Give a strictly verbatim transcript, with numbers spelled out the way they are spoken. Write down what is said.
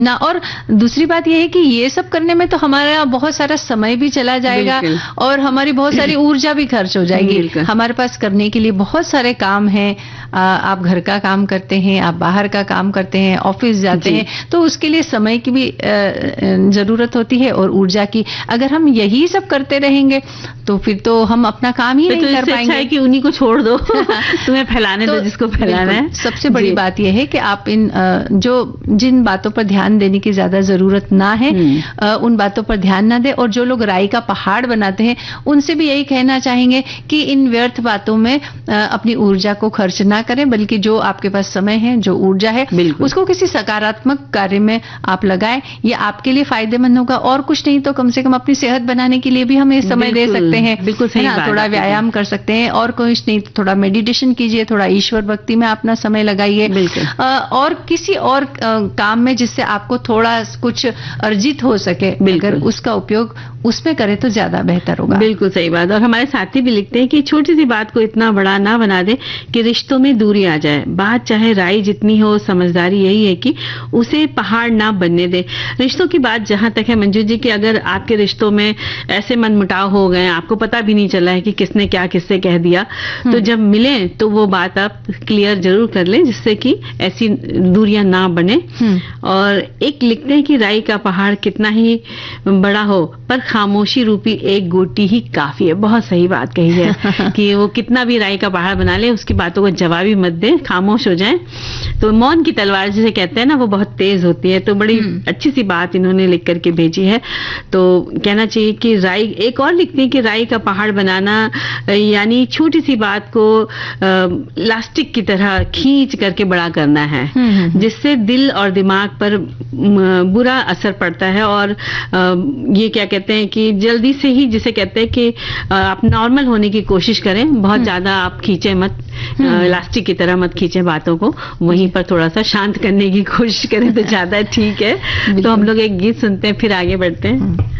ना। और दूसरी बात यह है कि ये सब करने में तो हमारा बहुत सारा समय भी चला जाएगा और हमारी बहुत सारी ऊर्जा भी खर्च हो जाएगी। हमारे पास करने के लिए बहुत सारे काम हैं, आप घर का काम करते हैं, आप बाहर का काम करते हैं, ऑफिस जाते हैं, तो उसके लिए समय की भी जरूरत होती है और ऊर्जा की। अगर हम यही सब करते रहेंगे तो फिर तो हम अपना काम ही नहीं कर पाएंगे। अच्छा है कि उन्हीं को छोड़ दो, तुम्हें फैलाने दो जिसको फैलाना है। सबसे बड़ी बात यह है कि आप इन जो जिन बातों पर ध्यान देने की ज्यादा जरूरत ना है उन बातों पर ध्यान ना दे। और जो लोग राई का पहाड़ बनाते हैं उनसे भी यही कहना चाहेंगे कि इन व्यर्थ बातों में अपनी ऊर्जा को खर्च ना करें, बल्कि जो आपके पास समय है, जो ऊर्जा है, उसको किसी सकारात्मक कार्य में आप लगाएं। ये आपके लिए फायदेमंद होगा। और कुछ नहीं तो कम से कम अपनी सेहत बनाने के लिए भी हम ये समय दे सकते हैं। बिल्कुल सही बात, थोड़ा व्यायाम कर सकते हैं और कुछ नहीं तो थोड़ा मेडिटेशन कीजिए, थोड़ा ईश्वर भक्ति में अपना समय लगाइए और किसी और काम में जिससे आपको थोड़ा कुछ अर्जित हो सके, अगर उसका उपयोग उसमें करें तो ज्यादा बेहतर होगा। बिल्कुल सही बात। और हमारे साथी भी लिखते हैं कि छोटी सी बात को इतना बड़ा ना बना दे कि रिश्तों में दूरी आ जाए। बात चाहे राई जितनी हो, समझदारी यही है कि उसे पहाड़ ना बनने दे। रिश्तों की बात जहां तक है मंजू जी, कि अगर आपके रिश्तों में ऐसे मनमुटाव हो गए, आपको पता भी नहीं चला है कि किसने क्या किससे कह दिया, तो जब मिले तो वो बात आप क्लियर जरूर कर लें, जिससे कि ऐसी दूरियां ना बने। और एक लिखते हैं कि राई का पहाड़ कितना ही बड़ा हो पर खामोशी रूपी एक गोटी ही काफी है। बहुत सही बात कही है कि वो कितना भी राई का पहाड़ बना ले, उसकी बातों को जवाब ही मत दे, खामोश हो जाए। तो मौन की तलवार जिसे कहते हैं ना, वो बहुत तेज होती है। तो बड़ी अच्छी सी बात इन्होंने लिख करके भेजी है। तो कहना चाहिए कि राई, एक और लिखती है कि राई का पहाड़ बनाना यानी छोटी सी बात को इलास्टिक की तरह खींच करके बड़ा करना है, जिससे दिल और दिमाग पर बुरा असर पड़ता है। और ये क्या कहते हैं कि जल्दी से ही, जिसे कहते हैं कि आप नॉर्मल होने की कोशिश करें, बहुत ज्यादा आप खींचे मत, इलास्टिक की तरह मत खींचे बातों को, वहीं पर थोड़ा सा शांत करने की कोशिश करें तो ज्यादा ठीक है। तो हम लोग एक गीत सुनते हैं, फिर आगे बढ़ते हैं।